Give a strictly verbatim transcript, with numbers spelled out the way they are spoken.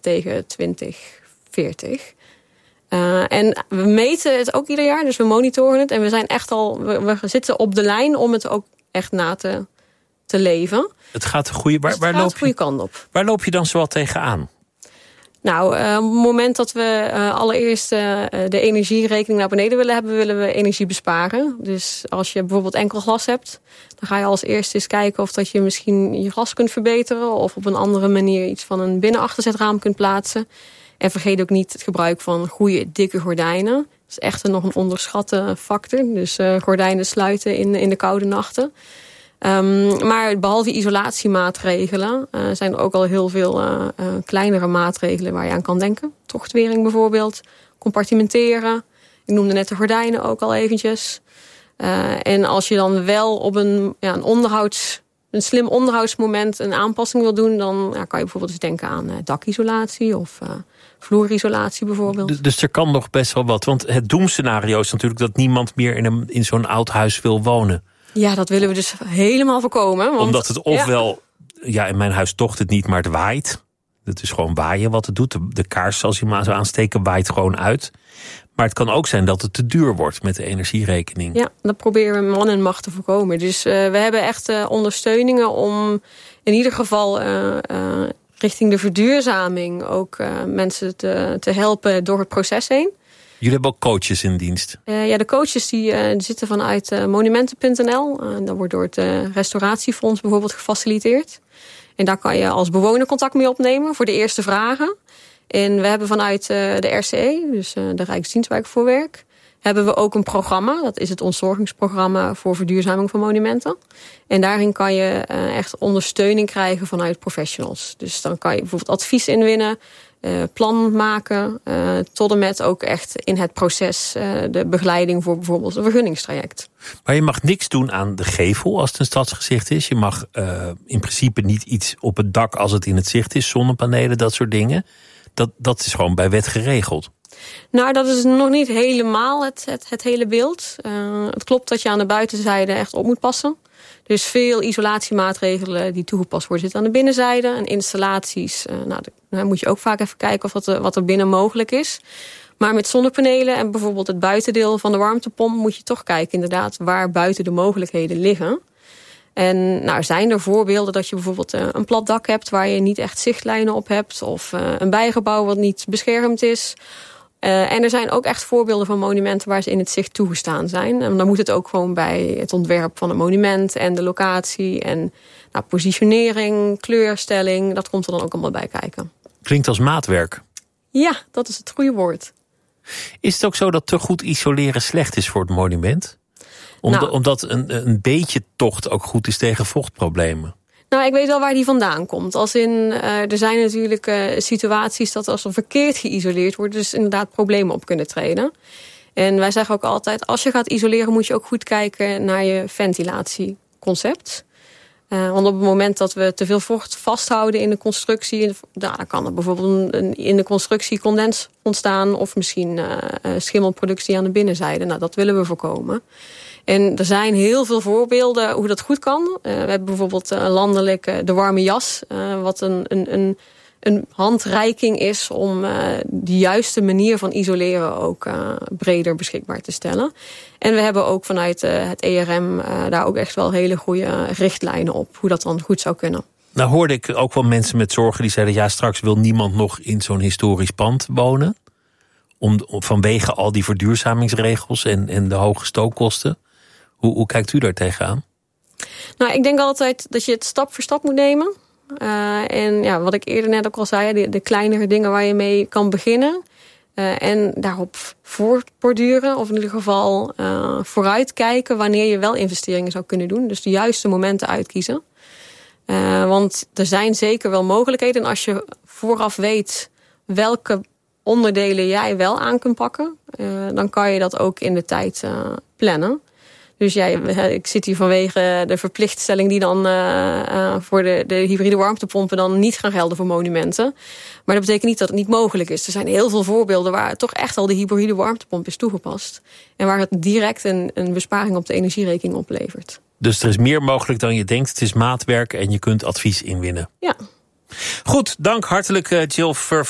tegen twintig veertig. Uh, en we meten het ook ieder jaar, dus we monitoren het. En we zijn echt al, we, we zitten op de lijn om het ook echt na te, te leven. Het gaat de goede, waar, dus het waar gaat loop de goede je, kant op. Waar loop je dan zoal tegenaan? Nou, uh, op het moment dat we uh, allereerst uh, de energierekening naar beneden willen hebben, willen we energie besparen. Dus als je bijvoorbeeld enkel glas hebt, dan ga je als eerste eens kijken of dat je misschien je glas kunt verbeteren of op een andere manier iets van een binnenachterzetraam kunt plaatsen. En vergeet ook niet het gebruik van goede, dikke gordijnen. Dat is echt nog een onderschatte factor. Dus uh, gordijnen sluiten in, in de koude nachten. Um, maar behalve isolatiemaatregelen uh, zijn er ook al heel veel uh, uh, kleinere maatregelen waar je aan kan denken. Tochtwering bijvoorbeeld, compartimenteren. Ik noemde net de gordijnen ook al eventjes. Uh, en als je dan wel op een, ja, een, onderhouds, een slim onderhoudsmoment een aanpassing wil doen, dan ja, kan je bijvoorbeeld eens denken aan uh, dakisolatie of uh, vloerisolatie bijvoorbeeld. Dus, dus er kan nog best wel wat. Want het doemscenario is natuurlijk dat niemand meer in, een, in zo'n oud huis wil wonen. Ja, dat willen we dus helemaal voorkomen. Want, Omdat het ofwel, ja. ja, in mijn huis tocht het niet, maar het waait. Het is gewoon waaien wat het doet. De, de kaars, als je hem aan zou aansteken, waait gewoon uit. Maar het kan ook zijn dat het te duur wordt met de energierekening. Ja, dat proberen we man en macht te voorkomen. Dus uh, we hebben echt uh, ondersteuningen om in ieder geval uh, uh, richting de verduurzaming ook uh, mensen te, te helpen door het proces heen. Jullie hebben ook coaches in dienst? Uh, ja, de coaches die, uh, die zitten vanuit uh, monumenten punt n l. Uh, dat wordt door het uh, restauratiefonds bijvoorbeeld gefaciliteerd. En daar kan je als bewoner contact mee opnemen voor de eerste vragen. En we hebben vanuit uh, de R C E, dus uh, de Rijksdienstwijk voor Werk, hebben we ook een programma. Dat is het ontzorgingsprogramma voor verduurzaming van monumenten. En daarin kan je uh, echt ondersteuning krijgen vanuit professionals. Dus dan kan je bijvoorbeeld advies inwinnen, uh, plan maken, uh, tot en met ook echt in het proces uh, de begeleiding voor bijvoorbeeld een vergunningstraject. Maar je mag niks doen aan de gevel als het een stadsgezicht is. Je mag uh, in principe niet iets op het dak als het in het zicht is, zonnepanelen, dat soort dingen. Dat, dat is gewoon bij wet geregeld. Nou, dat is nog niet helemaal het, het, het hele beeld. Uh, het klopt dat je aan de buitenzijde echt op moet passen. Dus veel isolatiemaatregelen die toegepast worden zitten aan de binnenzijde. En installaties, uh, nou, daar moet je ook vaak even kijken of wat er, wat er binnen mogelijk is. Maar met zonnepanelen en bijvoorbeeld het buitendeel van de warmtepomp moet je toch kijken inderdaad waar buiten de mogelijkheden liggen. En nou, zijn er voorbeelden dat je bijvoorbeeld uh, een plat dak hebt waar je niet echt zichtlijnen op hebt. Of uh, een bijgebouw wat niet beschermd is. Uh, en er zijn ook echt voorbeelden van monumenten waar ze in het zicht toegestaan zijn. En dan moet het ook gewoon bij het ontwerp van het monument en de locatie. En nou, positionering, kleurstelling, dat komt er dan ook allemaal bij kijken. Klinkt als maatwerk. Ja, dat is het goede woord. Is het ook zo dat te goed isoleren slecht is voor het monument? Omdat, nou, omdat een, een beetje tocht ook goed is tegen vochtproblemen. Nou, ik weet wel waar die vandaan komt. Als in, uh, er zijn natuurlijk uh, situaties dat als er verkeerd geïsoleerd wordt, dus inderdaad problemen op kunnen treden. En wij zeggen ook altijd, als je gaat isoleren moet je ook goed kijken naar je ventilatieconcept. Uh, want op het moment dat we te veel vocht vasthouden in de constructie, dan kan er bijvoorbeeld een, in de constructie condens ontstaan of misschien uh, schimmelproductie aan de binnenzijde. Nou, dat willen we voorkomen. En er zijn heel veel voorbeelden hoe dat goed kan. Uh, we hebben bijvoorbeeld uh, landelijk uh, de warme jas, uh, wat een, een, een, een handreiking is om uh, de juiste manier van isoleren ook uh, breder beschikbaar te stellen. En we hebben ook vanuit uh, het E R M uh, daar ook echt wel hele goede richtlijnen op hoe dat dan goed zou kunnen. Nou hoorde ik ook wel mensen met zorgen die zeiden, ja, straks wil niemand nog in zo'n historisch pand wonen. Om, om, vanwege al die verduurzamingsregels en, en de hoge stookkosten. Hoe, hoe kijkt u daar tegenaan? Nou, ik denk altijd dat je het stap voor stap moet nemen. Uh, en ja, wat ik eerder net ook al zei, de, de kleinere dingen waar je mee kan beginnen. Uh, en daarop voortborduren, of in ieder geval uh, vooruitkijken wanneer je wel investeringen zou kunnen doen. Dus de juiste momenten uitkiezen. Uh, want er zijn zeker wel mogelijkheden. En als je vooraf weet welke onderdelen jij wel aan kunt pakken, uh, dan kan je dat ook in de tijd uh, plannen. Dus ja, ik zit hier vanwege de verplichtstelling die dan uh, uh, voor de, de hybride warmtepompen dan niet gaan gelden voor monumenten. Maar dat betekent niet dat het niet mogelijk is. Er zijn heel veel voorbeelden waar toch echt al de hybride warmtepomp is toegepast. En waar het direct een, een besparing op de energierekening oplevert. Dus er is meer mogelijk dan je denkt. Het is maatwerk en je kunt advies inwinnen. Ja. Goed, dank hartelijk Jill Vervoort.